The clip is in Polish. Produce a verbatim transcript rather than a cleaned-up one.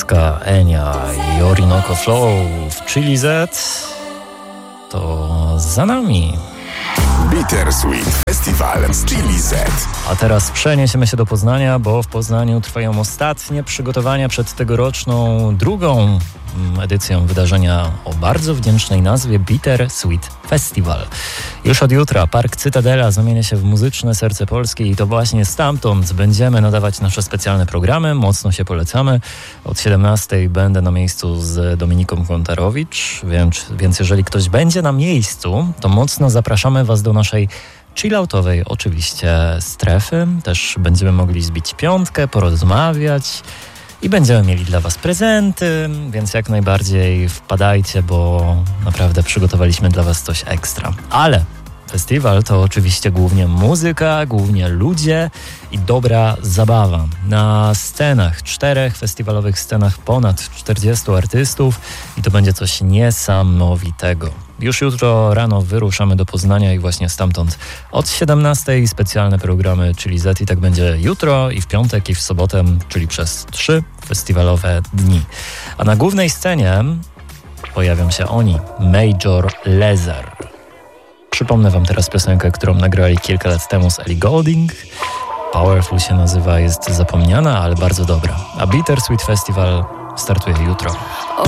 Klasyka Enia i Orinoco Flow w Chili Z to za nami. Bittersweet Festival z Chili Z. A teraz przeniesiemy się do Poznania, bo w Poznaniu trwają ostatnie przygotowania przed tegoroczną drugą edycją wydarzenia o bardzo wdzięcznej nazwie Bittersweet Festival. Już od jutra Park Cytadela zamienia się w muzyczne serce Polski i to właśnie stamtąd będziemy nadawać nasze specjalne programy. Mocno się polecamy. Od siedemnastej będę na miejscu z Dominiką Kontarowicz, więc, więc jeżeli ktoś będzie na miejscu, to mocno zapraszamy Was do naszej chilloutowej oczywiście strefy. Też będziemy mogli zbić piątkę, porozmawiać i będziemy mieli dla Was prezenty, więc jak najbardziej wpadajcie, bo naprawdę przygotowaliśmy dla Was coś ekstra. Ale festiwal to oczywiście głównie muzyka, głównie ludzie i dobra zabawa. Na scenach, czterech festiwalowych scenach ponad czterdziestu artystów i to będzie coś niesamowitego. Już jutro rano wyruszamy do Poznania i właśnie stamtąd od siedemnastej specjalne programy, czyli Z i tak będzie jutro i w piątek i w sobotę, czyli przez trzy festiwalowe dni. A na głównej scenie pojawią się oni, Major Lazer. Przypomnę Wam teraz piosenkę, którą nagrali kilka lat temu z Ellie Goulding. Powerful się nazywa, jest zapomniana, ale bardzo dobra. A Bittersweet Festival startuje jutro. Oh,